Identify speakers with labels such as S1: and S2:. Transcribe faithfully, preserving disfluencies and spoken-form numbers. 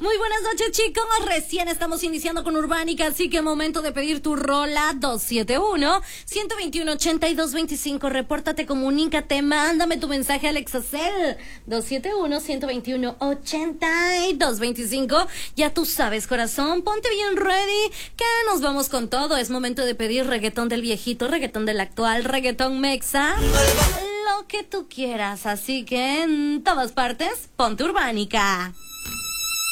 S1: Muy buenas noches, chicos. Recién estamos iniciando con Urbánica, así que momento de pedir tu rola. Dos siete uno, uno dos uno, ocho dos dos cinco. Repórtate, comunícate, mándame tu mensaje al Exacel. Dos siete uno, uno dos uno, ocho dos dos cinco. Ya tú sabes, corazón, ponte bien ready, que nos vamos con todo. Es momento de pedir reggaetón del viejito, reggaetón del actual, reggaetón mexa, lo que tú quieras. Así que en todas partes, ponte Urbánica.